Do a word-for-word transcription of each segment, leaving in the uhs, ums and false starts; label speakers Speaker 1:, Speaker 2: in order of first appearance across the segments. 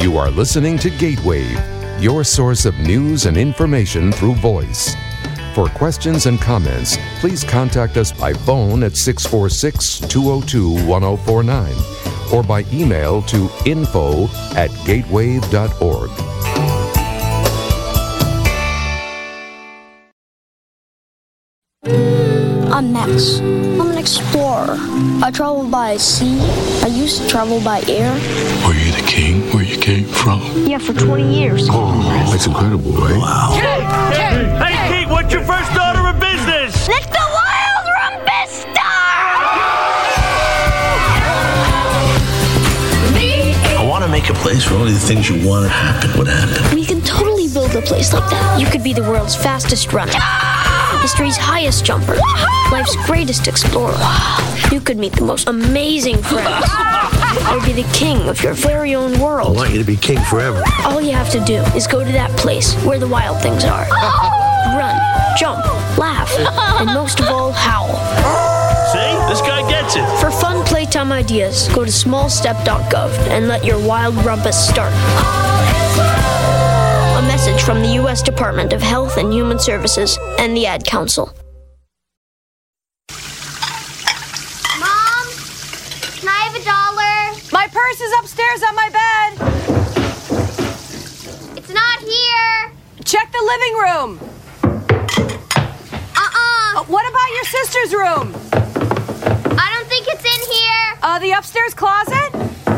Speaker 1: You are listening to Gatewave, your source of news and information through voice. For questions and comments, please contact us by phone at six four six, two zero two, one zero four nine or by email to info at gatewave dot org.
Speaker 2: I'm Max. I'm an explorer. I travel by sea. I used to travel by air.
Speaker 3: Were you the king where you came from?
Speaker 2: Yeah, for twenty years.
Speaker 3: Oh, that's incredible, right? Wow.
Speaker 4: Kate! Kate! Hey, Kate, what's your first order of business?
Speaker 2: Let's go wild, Rumpista!
Speaker 5: I want to make a place where only the things you want to happen would happen.
Speaker 2: We can totally build a place like that. You could be the world's fastest runner. History's highest jumper. Life's greatest explorer. You could meet the most amazing friends. Or be the king of your very own world.
Speaker 5: I want you to be king forever.
Speaker 2: All you have to do is go to that place where the wild things are. Run, jump, laugh, and most of all, howl.
Speaker 4: See? This guy gets it.
Speaker 2: For fun playtime ideas, go to small step dot gov and let your wild rumpus start. A message from the U S Department of Health and Human Services and the Ad Council.
Speaker 6: Mom, can I have a dollar?
Speaker 7: My purse is upstairs on my bed.
Speaker 6: It's not here.
Speaker 7: Check the living room.
Speaker 6: Uh-uh.
Speaker 7: Uh, what about your sister's room?
Speaker 6: I don't think it's in here.
Speaker 7: Uh, the upstairs closet?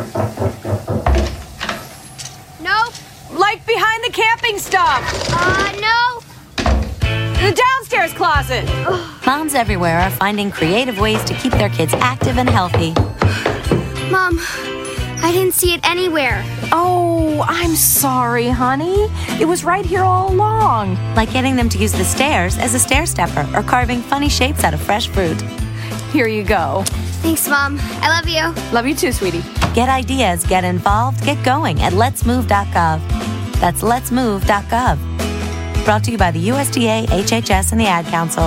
Speaker 6: Nope.
Speaker 7: Like behind the camping stuff?
Speaker 6: Uh, no.
Speaker 7: The downstairs closet?
Speaker 8: Moms everywhere are finding creative ways to keep their kids active and healthy.
Speaker 6: Mom, I didn't see it anywhere.
Speaker 9: Oh, I'm sorry, honey. It was right here all along.
Speaker 8: Like getting them to use the stairs as a stair stepper or carving funny shapes out of fresh fruit.
Speaker 9: Here you go.
Speaker 6: Thanks, Mom. I love you.
Speaker 9: Love you too, sweetie.
Speaker 8: Get ideas, get involved, get going at lets move dot gov. That's lets move dot gov. Brought to you by the U S D A, H H S, and the Ad Council.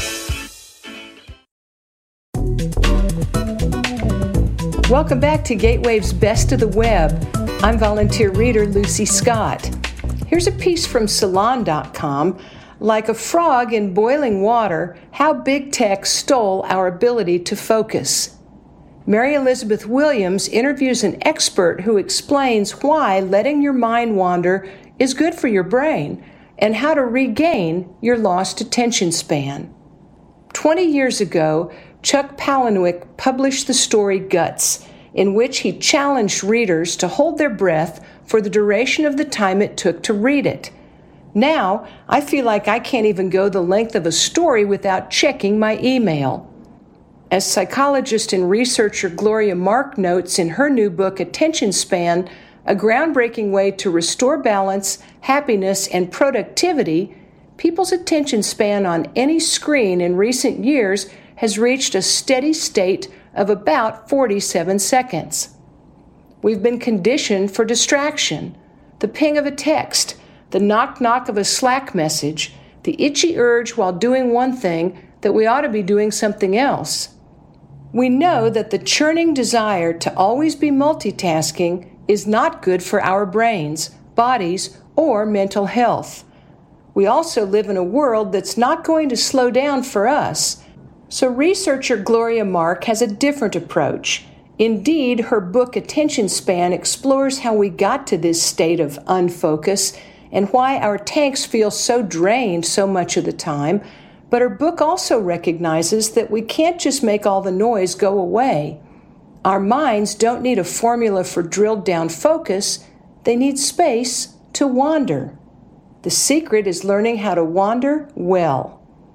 Speaker 10: Welcome back to Gatewave's Best of the Web. I'm volunteer reader Lucy Scott. Here's a piece from Salon dot com. Like a frog in boiling water, how big tech stole our ability to focus. Mary Elizabeth Williams interviews an expert who explains why letting your mind wander is good for your brain and how to regain your lost attention span. Twenty years ago, Chuck Palahniuk published the story Guts, in which he challenged readers to hold their breath for the duration of the time it took to read it. Now, I feel like I can't even go the length of a story without checking my email. As psychologist and researcher Gloria Mark notes in her new book, Attention Span, a groundbreaking way to restore balance, happiness, and productivity, people's attention span on any screen in recent years has reached a steady state of about forty-seven seconds. We've been conditioned for distraction, the ping of a text, the knock-knock of a Slack message, the itchy urge while doing one thing that we ought to be doing something else. We know that the churning desire to always be multitasking is not good for our brains, bodies, or mental health. We also live in a world that's not going to slow down for us. So researcher Gloria Mark has a different approach. Indeed, her book Attention Span explores how we got to this state of unfocus and why our tanks feel so drained so much of the time. But her book also recognizes that we can't just make all the noise go away. Our minds don't need a formula for drilled down focus. They need space to wander. The secret is learning how to wander well.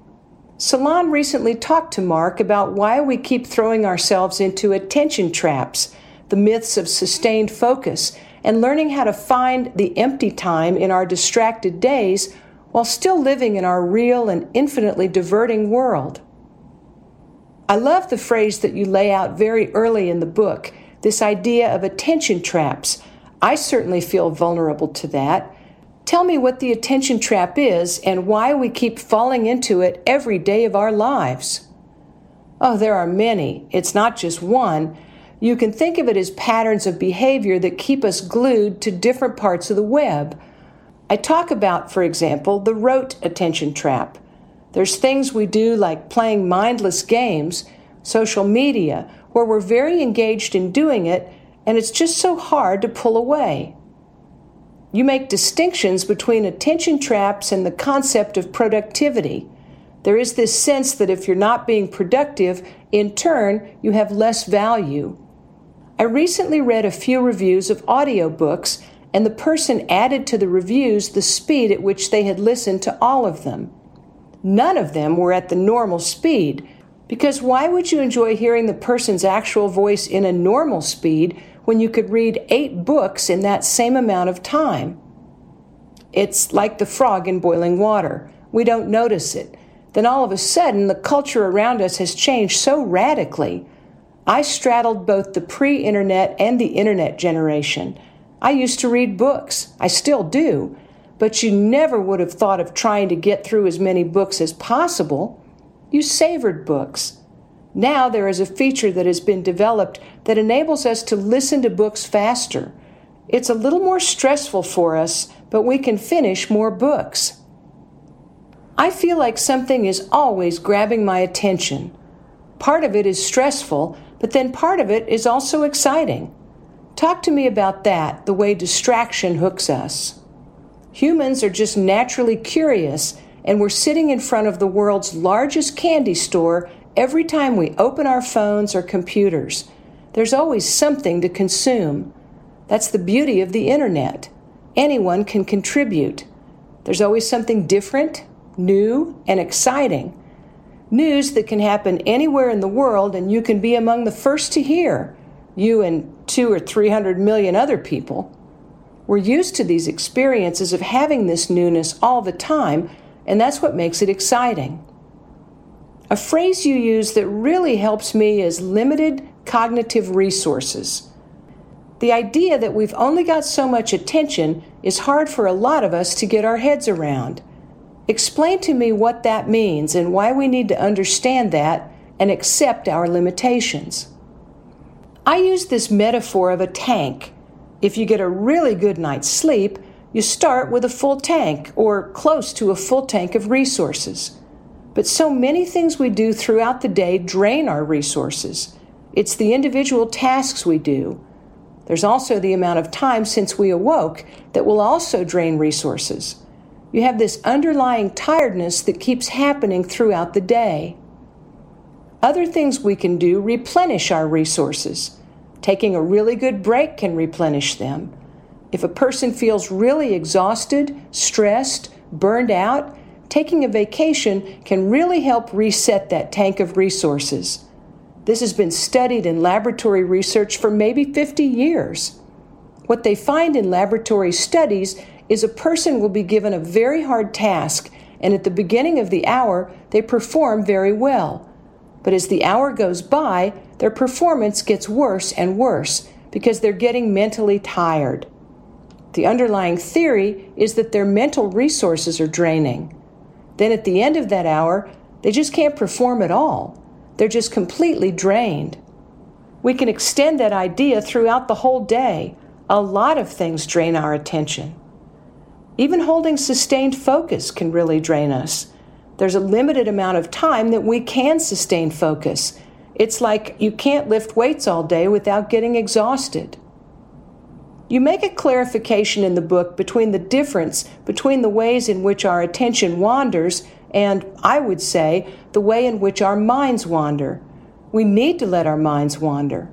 Speaker 10: Salon recently talked to Mark about why we keep throwing ourselves into attention traps, the myths of sustained focus, and learning how to find the empty time in our distracted days while still living in our real and infinitely diverting world. I love the phrase that you lay out very early in the book, this idea of attention traps. I certainly feel vulnerable to that. Tell me what the attention trap is and why we keep falling into it every day of our lives. Oh, there are many. It's not just one. You can think of it as patterns of behavior that keep us glued to different parts of the web. I talk about, for example, the rote attention trap. There's things we do like playing mindless games, social media, where we're very engaged in doing it, and it's just so hard to pull away. You make distinctions between attention traps and the concept of productivity. There is this sense that if you're not being productive, in turn, you have less value. I recently read a few reviews of audiobooks, and the person added to the reviews the speed at which they had listened to all of them. None of them were at the normal speed, because why would you enjoy hearing the person's actual voice in a normal speed when you could read eight books in that same amount of time? It's like the frog in boiling water. We don't notice it. Then all of a sudden, the culture around us has changed so radically. I straddled both the pre-internet and the internet generation. I used to read books. I still do. But you never would have thought of trying to get through as many books as possible. You savored books. Now there is a feature that has been developed that enables us to listen to books faster. It's a little more stressful for us, but we can finish more books. I feel like something is always grabbing my attention. Part of it is stressful, but then part of it is also exciting. Talk to me about that, the way distraction hooks us. Humans are just naturally curious, and we're sitting in front of the world's largest candy store every time we open our phones or computers. There's always something to consume. That's the beauty of the internet. Anyone can contribute. There's always something different, new, and exciting. News that can happen anywhere in the world, and you can be among the first to hear, you and two or three hundred million other people. We're used to these experiences of having this newness all the time, and that's what makes it exciting. A phrase you use that really helps me is limited cognitive resources. The idea that we've only got so much attention is hard for a lot of us to get our heads around. Explain to me what that means and why we need to understand that and accept our limitations. I use this metaphor of a tank. If you get a really good night's sleep, you start with a full tank or close to a full tank of resources. But so many things we do throughout the day drain our resources. It's the individual tasks we do. There's also the amount of time since we awoke that will also drain resources. You have this underlying tiredness that keeps happening throughout the day. Other things we can do replenish our resources. Taking a really good break can replenish them. If a person feels really exhausted, stressed, burned out, taking a vacation can really help reset that tank of resources. This has been studied in laboratory research for maybe fifty years. What they find in laboratory studies is a person will be given a very hard task, and at the beginning of the hour, they perform very well. But as the hour goes by, their performance gets worse and worse because they're getting mentally tired. The underlying theory is that their mental resources are draining. Then at the end of that hour, they just can't perform at all. They're just completely drained. We can extend that idea throughout the whole day. A lot of things drain our attention. Even holding sustained focus can really drain us. There's a limited amount of time that we can sustain focus. It's like you can't lift weights all day without getting exhausted. You make a clarification in the book between the difference between the ways in which our attention wanders and, I would say, the way in which our minds wander. We need to let our minds wander.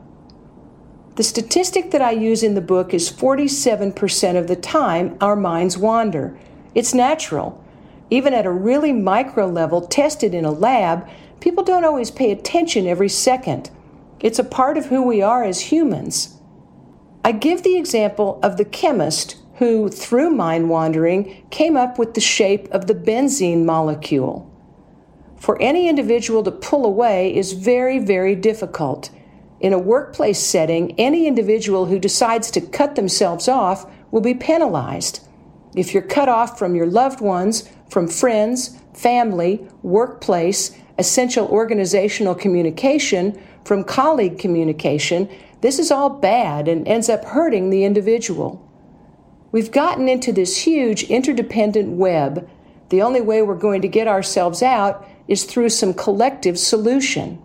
Speaker 10: The statistic that I use in the book is forty-seven percent of the time our minds wander. It's natural. Even at a really micro level tested in a lab, people don't always pay attention every second. It's a part of who we are as humans. I give the example of the chemist who, through mind wandering, came up with the shape of the benzene molecule. For any individual to pull away is very, very difficult. In a workplace setting, any individual who decides to cut themselves off will be penalized. If you're cut off from your loved ones, from friends, family, workplace, essential organizational communication, from colleague communication, this is all bad and ends up hurting the individual. We've gotten into this huge interdependent web. The only way we're going to get ourselves out is through some collective solution.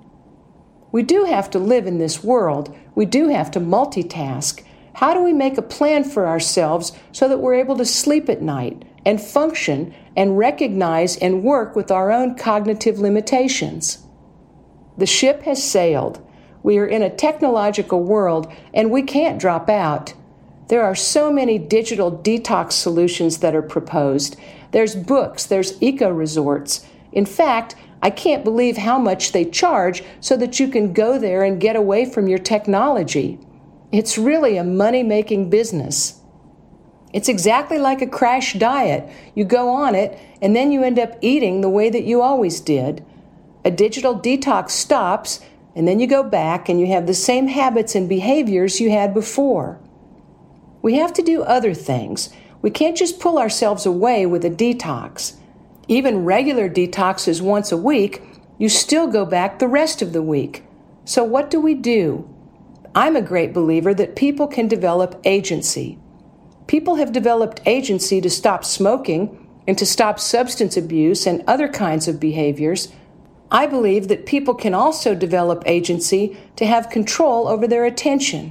Speaker 10: We do have to live in this world. We do have to multitask. How do we make a plan for ourselves so that we're able to sleep at night and function and recognize and work with our own cognitive limitations? The ship has sailed. We are in a technological world, and we can't drop out. There are so many digital detox solutions that are proposed. There's books, there's eco-resorts. In fact, I can't believe how much they charge so that you can go there and get away from your technology. It's really a money-making business. It's exactly like a crash diet. You go on it, and then you end up eating the way that you always did. A digital detox stops, and then you go back and you have the same habits and behaviors you had before. We have to do other things. We can't just pull ourselves away with a detox. Even regular detoxes once a week, you still go back the rest of the week. So what do we do? I'm a great believer that people can develop agency. People have developed agency to stop smoking and to stop substance abuse and other kinds of behaviors. I believe that people can also develop agency to have control over their attention.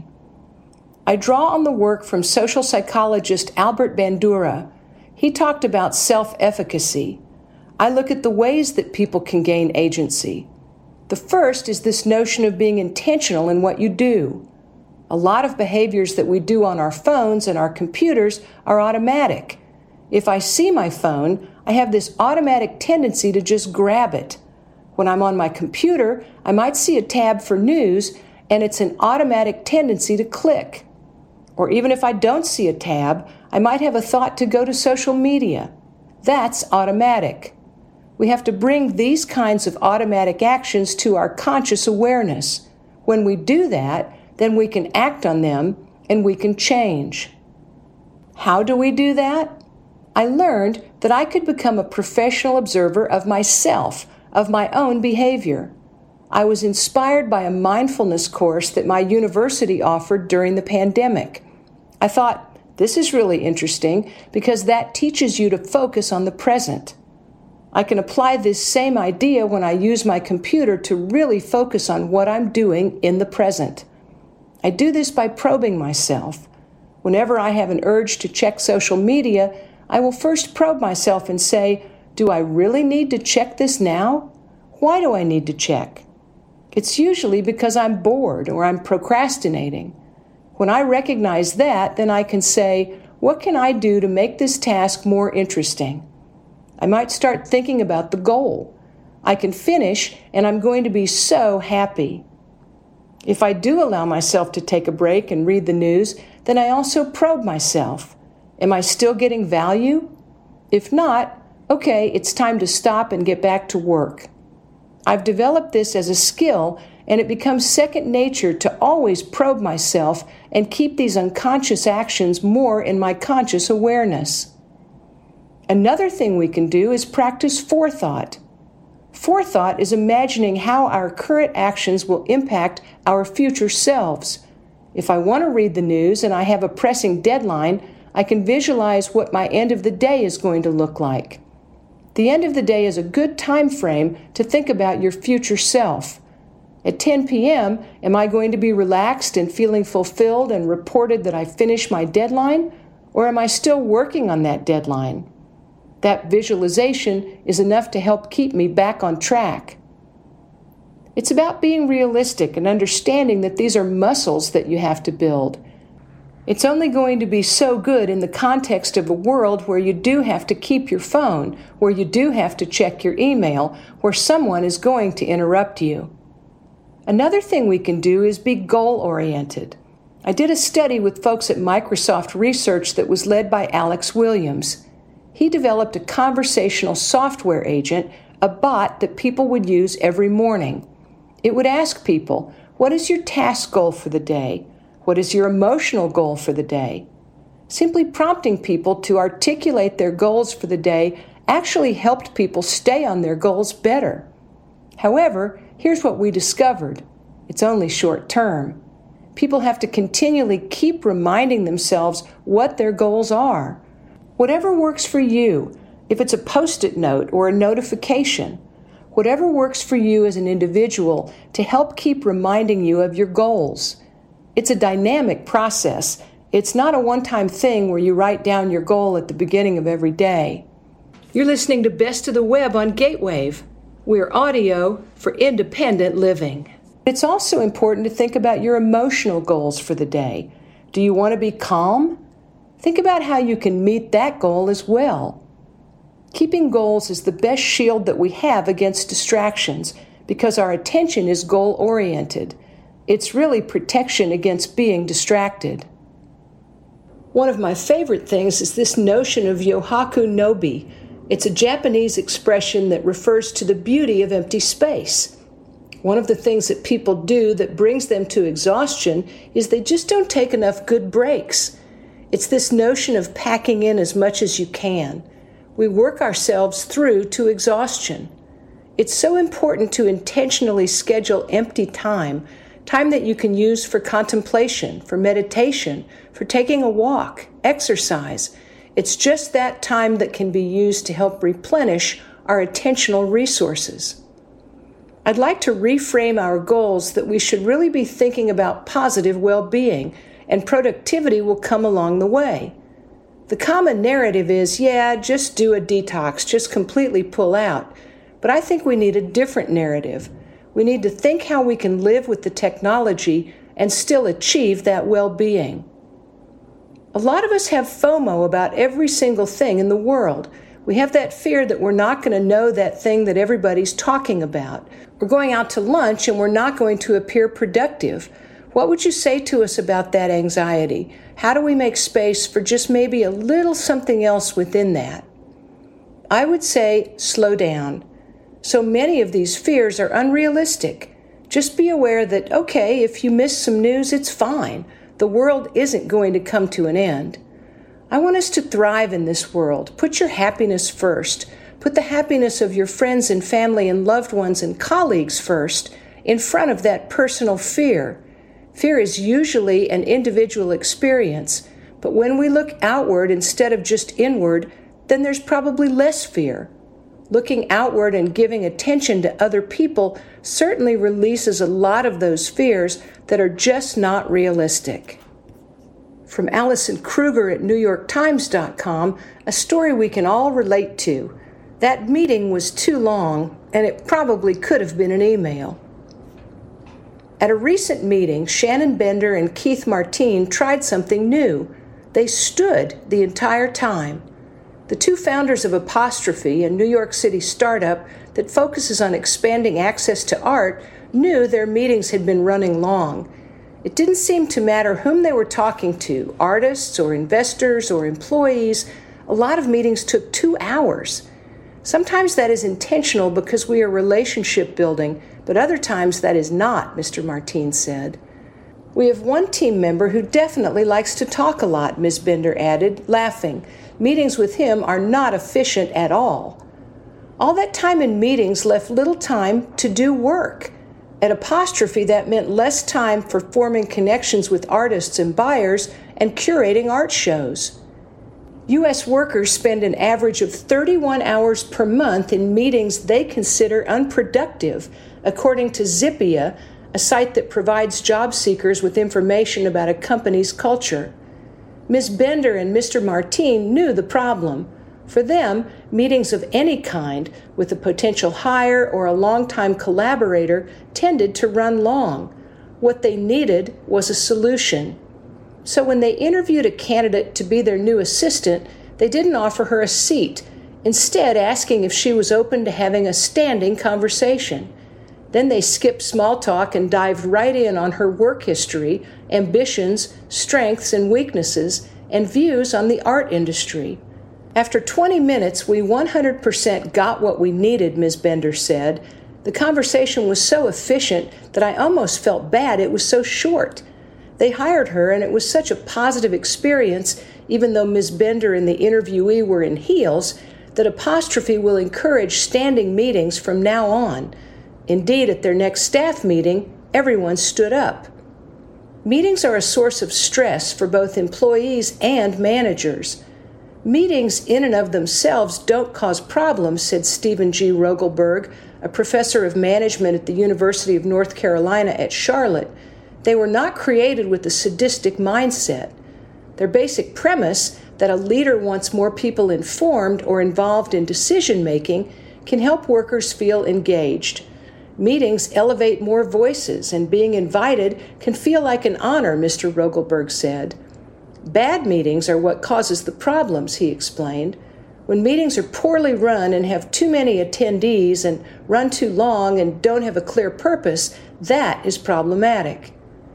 Speaker 10: I draw on the work from social psychologist Albert Bandura. He talked about self-efficacy. I look at the ways that people can gain agency. The first is this notion of being intentional in what you do. A lot of behaviors that we do on our phones and our computers are automatic. If I see my phone, I have this automatic tendency to just grab it. When I'm on my computer, I might see a tab for news, and it's an automatic tendency to click. Or even if I don't see a tab, I might have a thought to go to social media. That's automatic. We have to bring these kinds of automatic actions to our conscious awareness. When we do that, then we can act on them and we can change. How do we do that? I learned that I could become a professional observer of myself, of my own behavior. I was inspired by a mindfulness course that my university offered during the pandemic. I thought, this is really interesting because that teaches you to focus on the present. I can apply this same idea when I use my computer to really focus on what I'm doing in the present. I do this by probing myself. Whenever I have an urge to check social media, I will first probe myself and say, do I really need to check this now? Why do I need to check? It's usually because I'm bored or I'm procrastinating. When I recognize that, then I can say, what can I do to make this task more interesting? I might start thinking about the goal. I can finish, and I'm going to be so happy. If I do allow myself to take a break and read the news, then I also probe myself. Am I still getting value? If not, okay, it's time to stop and get back to work. I've developed this as a skill, and it becomes second nature to always probe myself and keep these unconscious actions more in my conscious awareness. Another thing we can do is practice forethought. Forethought is imagining how our current actions will impact our future selves. If I want to read the news and I have a pressing deadline, I can visualize what my end of the day is going to look like. The end of the day is a good time frame to think about your future self. At ten p.m., am I going to be relaxed and feeling fulfilled and reported that I finished my deadline, or am I still working on that deadline? That visualization is enough to help keep me back on track. It's about being realistic and understanding that these are muscles that you have to build. It's only going to be so good in the context of a world where you do have to keep your phone, where you do have to check your email, where someone is going to interrupt you. Another thing we can do is be goal-oriented. I did a study with folks at Microsoft Research that was led by Alex Williams. He developed a conversational software agent, a bot that people would use every morning. It would ask people, what is your task goal for the day? What is your emotional goal for the day? Simply prompting people to articulate their goals for the day actually helped people stay on their goals better. However, here's what we discovered. It's only short term. People have to continually keep reminding themselves what their goals are. Whatever works for you, if it's a Post-it note or a notification, whatever works for you as an individual to help keep reminding you of your goals. It's a dynamic process. It's not a one-time thing where you write down your goal at the beginning of every day. You're listening to Best of the Web on Gatewave. We're audio for independent living. It's also important to think about your emotional goals for the day. Do you want to be calm? Think about how you can meet that goal as well. Keeping goals is the best shield that we have against distractions because our attention is goal-oriented. It's really protection against being distracted. One of my favorite things is this notion of yohaku nobi. It's a Japanese expression that refers to the beauty of empty space. One of the things that people do that brings them to exhaustion is they just don't take enough good breaks. It's this notion of packing in as much as you can. We work ourselves through to exhaustion. It's so important to intentionally schedule empty time, time that you can use for contemplation, for meditation, for taking a walk, exercise. It's just that time that can be used to help replenish our attentional resources. I'd like to reframe our goals that we should really be thinking about positive well-being, and productivity will come along the way. The common narrative is, yeah, just do a detox, just completely pull out. But I think we need a different narrative. We need to think how we can live with the technology and still achieve that well-being. A lot of us have FOMO about every single thing in the world. We have that fear that we're not going to know that thing that everybody's talking about. We're going out to lunch and we're not going to appear productive. What would you say to us about that anxiety? How do we make space for just maybe a little something else within that? I would say slow down. So many of these fears are unrealistic. Just be aware that, okay, if you miss some news, it's fine. The world isn't going to come to an end. I want us to thrive in this world. Put your happiness first. Put the happiness of your friends and family and loved ones and colleagues first, in front of that personal fear. Fear is usually an individual experience, but when we look outward instead of just inward, then there's probably less fear. Looking outward and giving attention to other people certainly releases a lot of those fears that are just not realistic. From Allison Kruger at New York Times dot com, a story we can all relate to. That meeting was too long, and it probably could have been an email. At a recent meeting, Shannon Bender and Keith Martine tried something new. They stood the entire time. The two founders of Apostrophe, a New York City startup that focuses on expanding access to art, knew their meetings had been running long. It didn't seem to matter whom they were talking to, artists or investors or employees. A lot of meetings took two hours. Sometimes that is intentional because we are relationship building, but other times that is not, Mister Martine said. We have one team member who definitely likes to talk a lot, Miz Bender added, laughing. Meetings with him are not efficient at all. All that time in meetings left little time to do work. At Apostrophe, that meant less time for forming connections with artists and buyers and curating art shows. U S workers spend an average of thirty-one hours per month in meetings they consider unproductive, according to Zippia, a site that provides job seekers with information about a company's culture. Miz Bender and Mister Martine knew the problem. For them, meetings of any kind with a potential hire or a longtime collaborator tended to run long. What they needed was a solution. So when they interviewed a candidate to be their new assistant, they didn't offer her a seat, instead asking if she was open to having a standing conversation. Then they skipped small talk and dived right in on her work history, ambitions, strengths and weaknesses, and views on the art industry. After twenty minutes, we one hundred percent got what we needed, Miz Bender said. The conversation was so efficient that I almost felt bad it was so short. They hired her, and it was such a positive experience, even though Miz Bender and the interviewee were in heels, that Apostrophe will encourage standing meetings from now on. Indeed, at their next staff meeting, Everyone stood up. Meetings are a source of stress for both employees and managers. Meetings in and of themselves don't cause problems, said Stephen G. Rogelberg, a professor of management at the University of North Carolina at Charlotte. They were not created with a sadistic mindset. Their basic premise, that a leader wants more people informed or involved in decision-making, can help workers feel engaged. Meetings elevate more voices, and being invited can feel like an honor, Mister Rogelberg said. Bad meetings are what causes the problems, he explained. When meetings are poorly run and have too many attendees and run too long and don't have a clear purpose, that is problematic.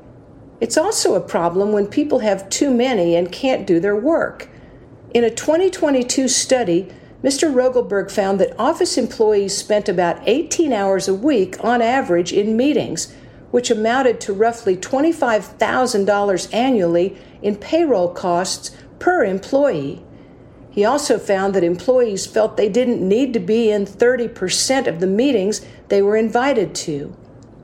Speaker 10: It's also a problem when people have too many and can't do their work. In a twenty twenty-two study, Mister Rogelberg found that office employees spent about eighteen hours a week on average in meetings, which amounted to roughly twenty-five thousand dollars annually in payroll costs per employee. He also found that employees felt they didn't need to be in thirty percent of the meetings they were invited to.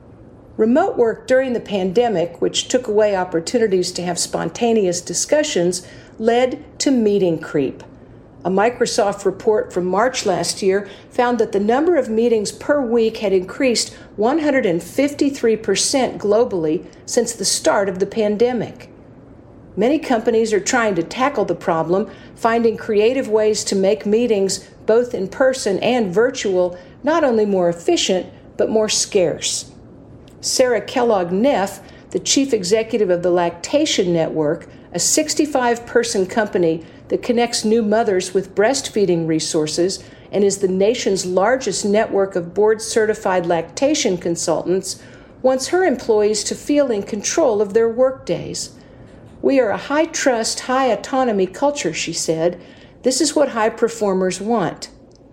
Speaker 10: Remote work during the pandemic, which took away opportunities to have spontaneous discussions, led to meeting creep. A Microsoft report from March last year found that the number of meetings per week had increased one hundred fifty-three percent globally since the start of the pandemic. Many companies are trying to tackle the problem, finding creative ways to make meetings, both in person and virtual, not only more efficient, but more scarce. Sarah Kellogg-Neff, the chief executive of the Lactation Network, a sixty-five person company that connects new mothers with breastfeeding resources and is the nation's largest network of board-certified lactation consultants, wants her employees to feel in control of their workdays. "We are a high-trust, high-autonomy culture," she said. "This is what high performers want."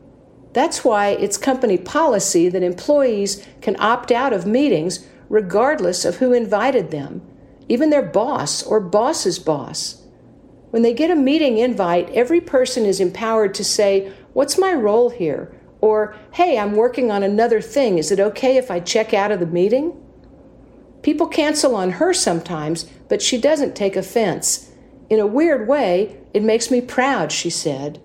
Speaker 10: That's why it's company policy that employees can opt out of meetings regardless of who invited them, even their boss or boss's boss. When they get a meeting invite, every person is empowered to say, "What's my role here?" Or, "Hey, I'm working on another thing. Is it okay if I check out of the meeting?" People cancel on her sometimes, but she doesn't take offense. "In a weird way, it makes me proud," she said.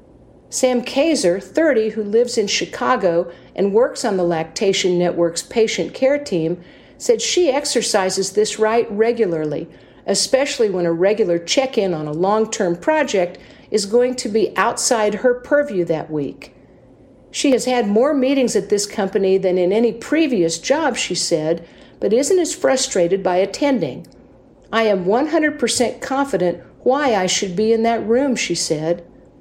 Speaker 10: Sam Kaiser, thirty, who lives in Chicago and works on the Lactation Network's patient care team, said she exercises this right regularly, especially when a regular check-in on a long-term project is going to be outside her purview that week. She has had more meetings at this company than in any previous job, she said, but isn't as frustrated by attending. "I am one hundred percent confident why I should be in that room," she said.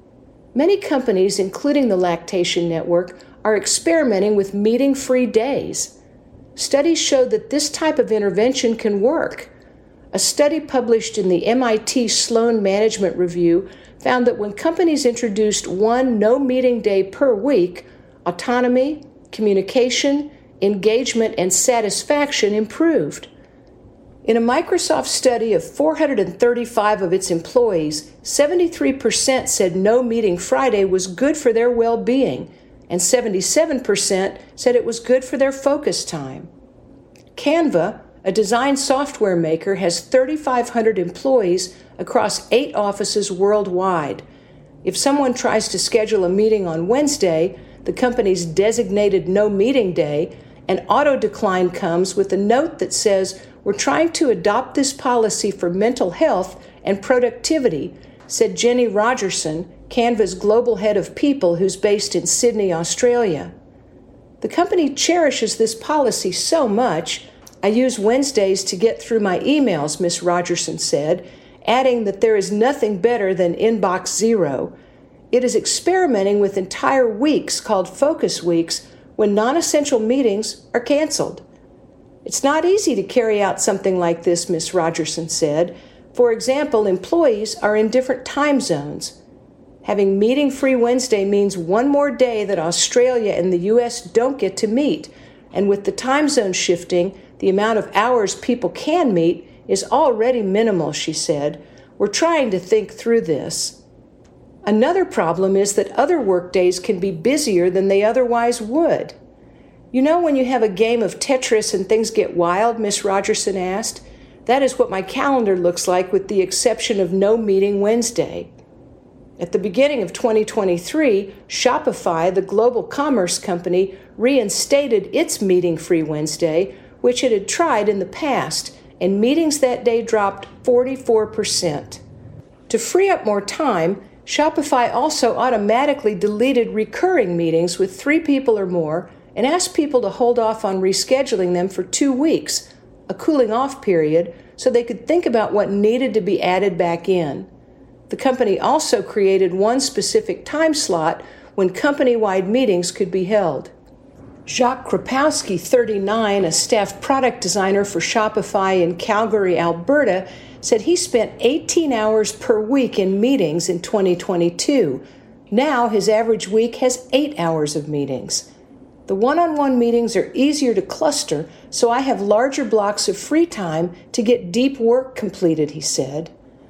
Speaker 10: Many companies, including the Lactation Network, are experimenting with meeting-free days. Studies show that this type of intervention can work. A study published in the M I T Sloan Management Review found that when companies introduced one no-meeting day per week, autonomy, communication, engagement, and satisfaction improved. In a Microsoft study of four hundred thirty-five of its employees, seventy-three percent said no meeting Friday was good for their well-being, and seventy-seven percent said it was good for their focus time. Canva, a design software maker, has thirty-five hundred employees across eight offices worldwide. If someone tries to schedule a meeting on Wednesday, the company's designated no-meeting day, an auto-decline comes with a note that says, "We're trying to adopt this policy for mental health and productivity," said Jenny Rogerson, Canva's global head of people who's based in Sydney, Australia. "The company cherishes this policy so much. I use Wednesdays to get through my emails," Miss Rogerson said, adding that there is nothing better than inbox zero. It is experimenting with entire weeks called focus weeks when non-essential meetings are canceled. "It's not easy to carry out something like this," Miss Rogerson said. "For example, employees are in different time zones. Having meeting-free Wednesday means one more day that Australia and the U S don't get to meet, and with the time zone shifting, the amount of hours people can meet is already minimal," she said. "We're trying to think through this." Another problem is that other workdays can be busier than they otherwise would. You know when you have a game of Tetris and things get wild, Miss Rogerson asked? That is what my calendar looks like with the exception of no meeting Wednesday. At the beginning of twenty twenty-three, Shopify, the global commerce company, reinstated its meeting-free Wednesday, which it had tried in the past, and meetings that day dropped forty-four percent. To free up more time, Shopify also automatically deleted recurring meetings with three people or more and asked people to hold off on rescheduling them for two weeks, a cooling-off period, so they could think about what needed to be added back in. The company also created one specific time slot when company-wide meetings could be held. Jacques Krapowski, thirty-nine, a staff product designer for Shopify in Calgary, Alberta, said he spent eighteen hours per week in meetings in twenty twenty-two. Now his average week has eight hours of meetings. The one-on-one meetings are easier to cluster, so I have larger blocks of free time to get deep work completed, he said.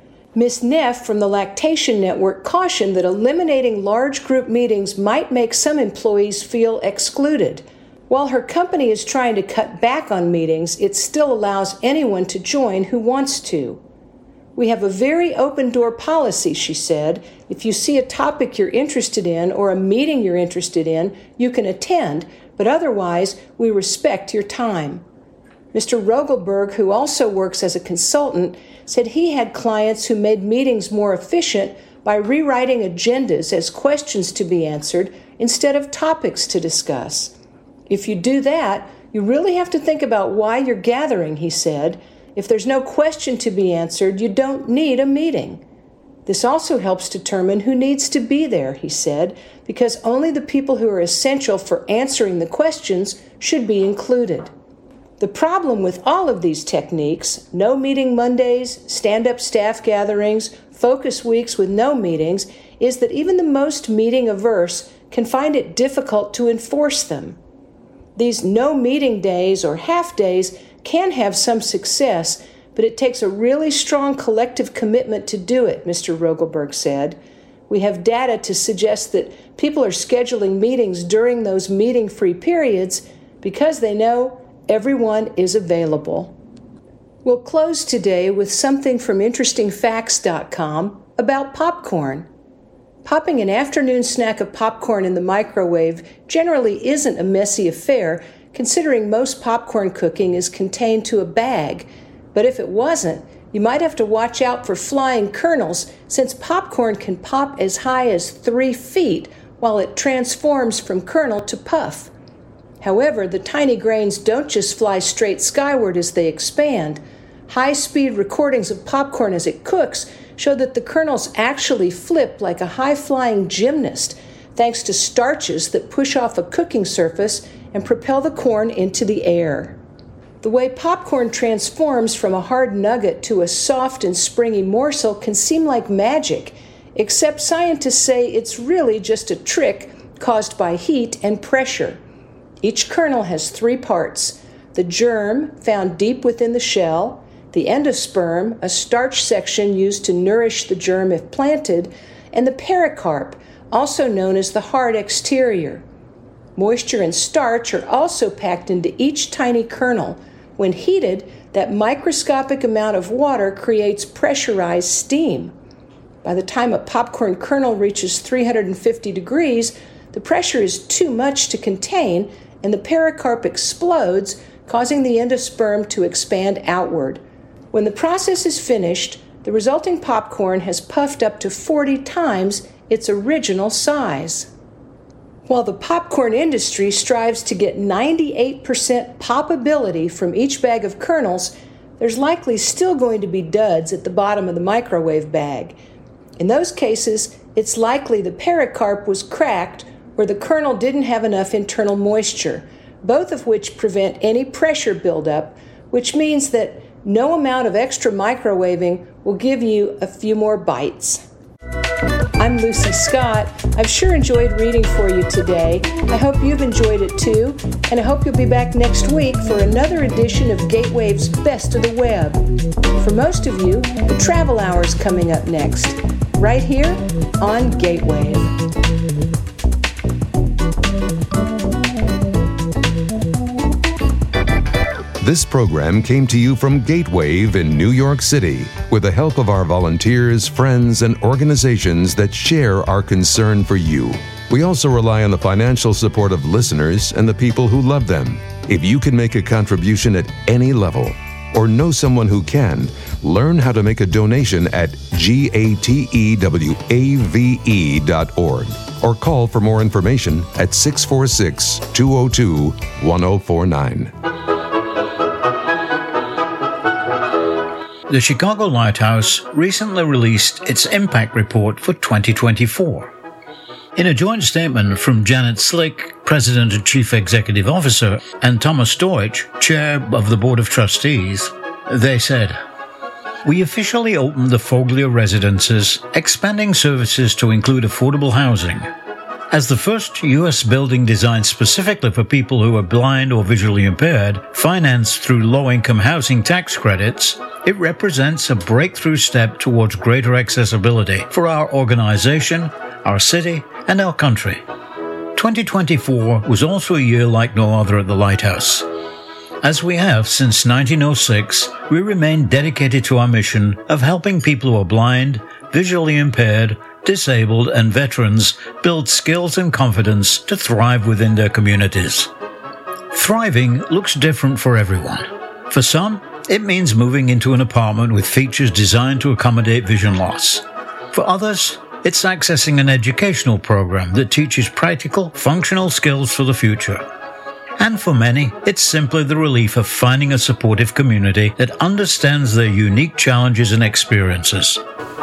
Speaker 10: Miz Neff from the Lactation Network cautioned that eliminating large group meetings might make some employees feel excluded. While her company is trying to cut back on meetings, it still allows anyone to join who wants to. We have a very open-door policy, she said. If you see a topic you're interested in or a meeting you're interested in, you can attend, but otherwise, we respect your time. Mister Rogelberg, who also works as a consultant, said he had clients who made meetings more efficient by rewriting agendas as questions to be answered instead of topics to discuss. If you do that, you really have to think about why you're gathering, he said. If there's no question to be answered, you don't need a meeting. This also helps determine who needs to be there, he said, because only the people who are essential for answering the questions should be included. The problem with all of these techniques, no meeting Mondays, stand-up staff gatherings, focus weeks with no meetings, is that even the most meeting-averse can find it difficult to enforce them. These no-meeting days or half-days can have some success, but it takes a really strong collective commitment to do it, Mister Rogelberg said. We have data to suggest that people are scheduling meetings during those meeting-free periods because they know everyone is available. We'll close today with something from interesting facts dot com about popcorn. Popping an afternoon snack of popcorn in the microwave generally isn't a messy affair, considering most popcorn cooking is contained to a bag. But if it wasn't, you might have to watch out for flying kernels, since popcorn can pop as high as three feet while it transforms from kernel to puff. However, the tiny grains don't just fly straight skyward as they expand. High-speed recordings of popcorn as it cooks show that the kernels actually flip like a high-flying gymnast, thanks to starches that push off a cooking surface and propel the corn into the air. The way popcorn transforms from a hard nugget to a soft and springy morsel can seem like magic, except scientists say it's really just a trick caused by heat and pressure. Each kernel has three parts: the germ, found deep within the shell, the endosperm, a starch section used to nourish the germ if planted, and the pericarp, also known as the hard exterior. Moisture and starch are also packed into each tiny kernel. When heated, that microscopic amount of water creates pressurized steam. By the time a popcorn kernel reaches three hundred fifty degrees, the pressure is too much to contain, and the pericarp explodes, causing the endosperm to expand outward. When the process is finished, the resulting popcorn has puffed up to forty times its original size. While the popcorn industry strives to get ninety-eight percent poppability from each bag of kernels, there's likely still going to be duds at the bottom of the microwave bag. In those cases, it's likely the pericarp was cracked or the kernel didn't have enough internal moisture, both of which prevent any pressure buildup, which means that no amount of extra microwaving will give you a few more bites. I'm Lucy Scott. I've sure enjoyed reading for you today. I hope you've enjoyed it too, and I hope you'll be back next week for another edition of Gatewave's Best of the Web. For most of you, the Travel Hour's coming up next, right here on Gatewave.
Speaker 1: This program came to you from Gatewave in New York City with the help of our volunteers, friends, and organizations that share our concern for you. We also rely on the financial support of listeners and the people who love them. If you can make a contribution at any level or know someone who can, learn how to make a donation at gatewave dot org or call for more information at six four six, two zero two, one zero four nine.
Speaker 11: The Chicago Lighthouse recently released its impact report for twenty twenty-four. In a joint statement from Janet Slick, President and Chief Executive Officer, and Thomas Deutsch, Chair of the Board of Trustees, they said, "We officially opened the Foglia Residences, expanding services to include affordable housing. As the first U S building designed specifically for people who are blind or visually impaired, financed through low-income housing tax credits, it represents a breakthrough step towards greater accessibility for our organization, our city, and our country." twenty twenty-four was also a year like no other at the Lighthouse. As we have since nineteen oh six, we remain dedicated to our mission of helping people who are blind, visually impaired, disabled, and veterans build skills and confidence to thrive within their communities. Thriving looks different for everyone. For some, it means moving into an apartment with features designed to accommodate vision loss. For others, it's accessing an educational program that teaches practical, functional skills for the future. And for many, it's simply the relief of finding a supportive community that understands their unique challenges and experiences.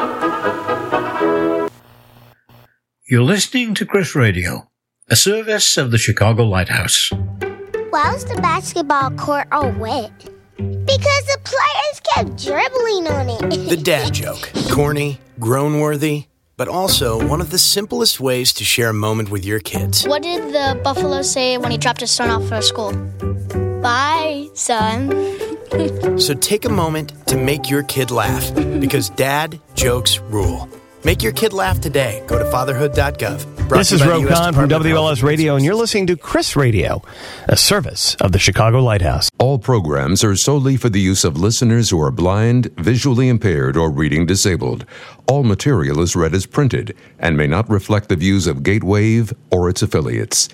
Speaker 11: You're listening to Chris Radio, a service of the Chicago Lighthouse.
Speaker 12: Why was the basketball court all wet? Because the players kept dribbling on it.
Speaker 13: The dad joke. Corny, groan-worthy, but also one of the simplest ways to share a moment with your kids.
Speaker 2: What did the buffalo say when he dropped his son off for school? Bye, son.
Speaker 13: So take a moment to make your kid laugh, because dad jokes rule. Make your kid laugh today. Go to fatherhood dot gov.
Speaker 14: This is Roe Khan from W L S Radio, and you're listening to Chris Radio, a service of the Chicago Lighthouse.
Speaker 1: All programs are solely for the use of listeners who are blind, visually impaired, or reading disabled. All material is read as printed and may not reflect the views of Gatewave or its affiliates.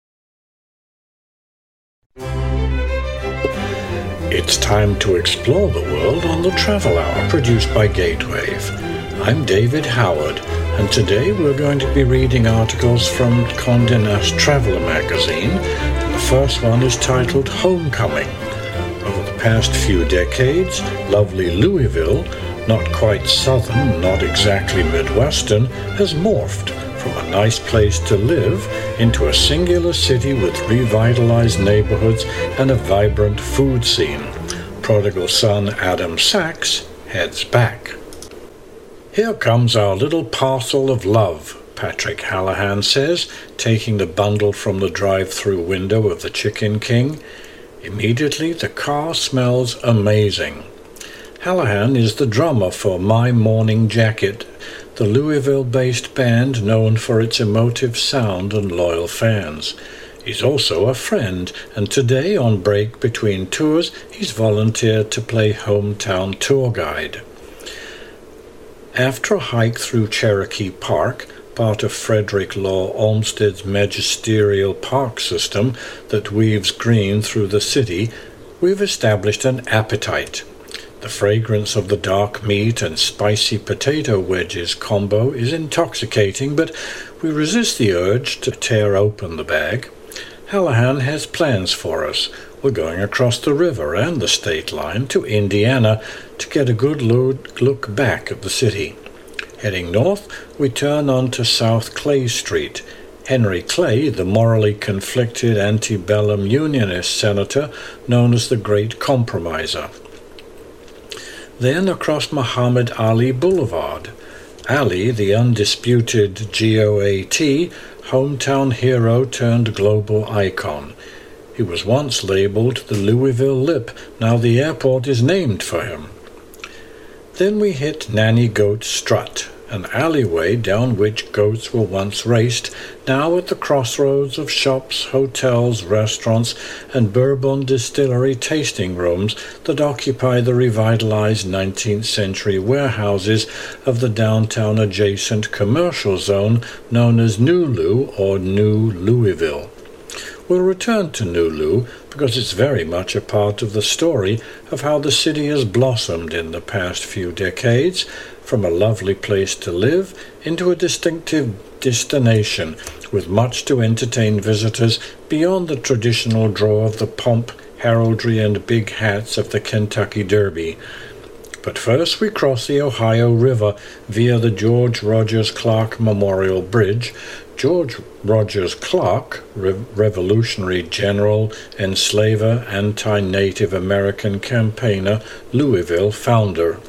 Speaker 15: It's time to explore the world on the Travel Hour, produced by Gatewave. I'm David Howard, and today we're going to be reading articles from Condé Nast Traveler magazine, and the first one is titled Homecoming. Over the past few decades, lovely Louisville, not quite southern, not exactly Midwestern, has morphed from a nice place to live into a singular city with revitalized neighborhoods and a vibrant food scene. Prodigal son Adam Sachs heads back. "Here comes our little parcel of love," Patrick Hallahan says, taking the bundle from the drive-through window of the Chicken King. Immediately, the car smells amazing. Hallahan is the drummer for My Morning Jacket, the Louisville-based band known for its emotive sound and loyal fans. He's also a friend, and today, on break between tours, he's volunteered to play hometown tour guide. After a hike through Cherokee Park, part of Frederick Law Olmsted's magisterial park system that weaves green through the city, we've established an appetite. The fragrance of the dark meat and spicy potato wedges combo is intoxicating, but we resist the urge to tear open the bag. Hallahan has plans for us. We're going across the river and the state line to Indiana to get a good look back at the city. Heading north, we turn onto South Clay Street. Henry Clay, the morally conflicted antebellum Unionist senator known as the Great Compromiser. Then across Muhammad Ali Boulevard. Ali, the undisputed G O A T, hometown hero turned global icon. He was once labeled the Louisville Lip. Now the airport is named for him. Then we hit Nanny Goat Strut, an alleyway down which goats were once raced, now at the crossroads of shops, hotels, restaurants, and bourbon distillery tasting rooms that occupy the revitalized nineteenth century warehouses of the downtown adjacent commercial zone known as Nulu or New Louisville. We'll return to Nulu because it's very much a part of the story of how the city has blossomed in the past few decades, from a lovely place to live into a distinctive destination with much to entertain visitors beyond the traditional draw of the pomp, heraldry, and big hats of the Kentucky Derby. But first we cross the Ohio River via the George Rogers Clark Memorial Bridge. George Rogers Clark, Re- Revolutionary General, enslaver, anti-Native American campaigner, Louisville founder.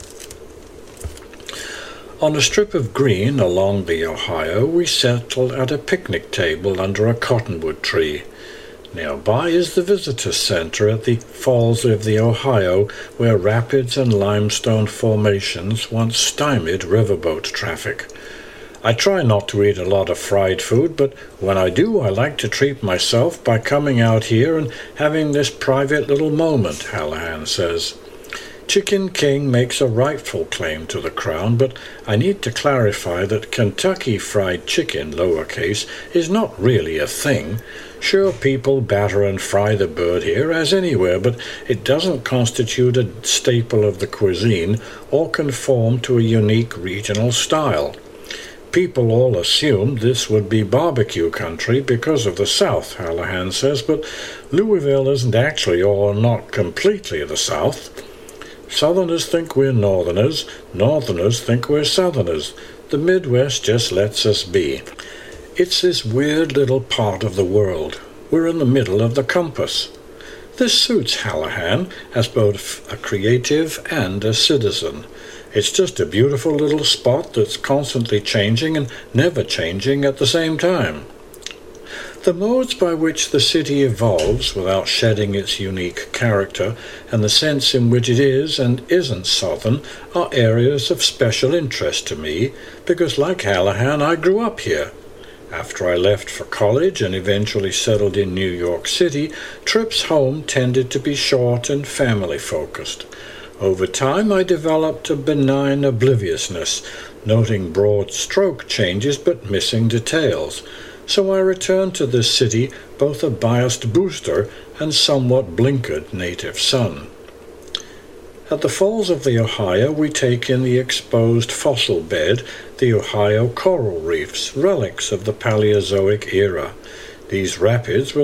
Speaker 15: On a strip of green along the Ohio, we settled at a picnic table under a cottonwood tree. Nearby is the visitor center at the Falls of the Ohio, where rapids and limestone formations once stymied riverboat traffic. I try not to eat a lot of fried food, but when I do, I like to treat myself by coming out here and having this private little moment, Hallahan says. Chicken King makes a rightful claim to the crown, but I need to clarify that Kentucky Fried Chicken, lowercase, is not really a thing. Sure, people batter and fry the bird here, as anywhere, but it doesn't constitute a staple of the cuisine or conform to a unique regional style. People all assumed this would be barbecue country because of the South, Hallahan says, but Louisville isn't actually or not completely the South. Southerners think we're Northerners, Northerners think we're Southerners. The Midwest just lets us be. It's this weird little part of the world. We're in the middle of the compass. This suits Hallahan as both a creative and a citizen. It's just a beautiful little spot that's constantly changing and never changing at the same time. The modes by which the city evolves without shedding its unique character and the sense in which it is and isn't Southern are areas of special interest to me because, like Hallahan, I grew up here. After I left for college and eventually settled in New York City, trips home tended to be short and family-focused. Over time, I developed a benign obliviousness, noting broad stroke changes but missing details. So I returned to this city both a biased booster and somewhat blinkered native son. At the Falls of the Ohio, we take in the exposed fossil bed, the Ohio coral reefs, relics of the Paleozoic era. These rapids were